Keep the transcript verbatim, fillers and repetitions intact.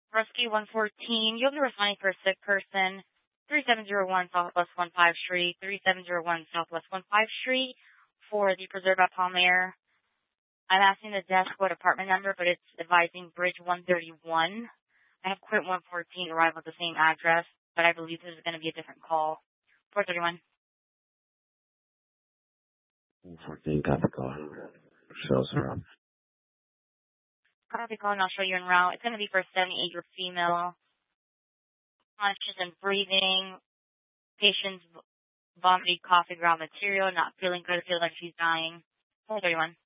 Rescue one fourteen, you'll be responding for a sick person. three seven zero one Southwest one five Street, three seven zero one Southwest one five Street for the Preserve at Palmair. I'm asking the desk what apartment number, but it's advising Bridge one thirty-one. I have Quint one fourteen arrive at the same address, but I believe this is going to be a different call. four thirty-one. one fourteen, copy call. Shows her up. Copy call, and I'll show you en route. It's going to be for a seventy-eight-year female. Conscious and breathing. Patient's vomiting, coughing, ground material, not feeling good, feels like she's dying. four thirty-one.